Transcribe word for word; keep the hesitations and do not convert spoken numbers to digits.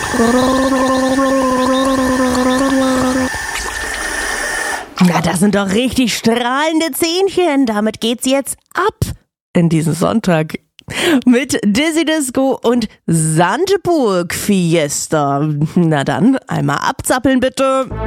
Na, das sind doch richtig strahlende Zähnchen. Damit geht's jetzt ab in diesen Sonntag mit Dizzy Disco und Sandeburg Fiesta. Na dann, einmal abzappeln bitte.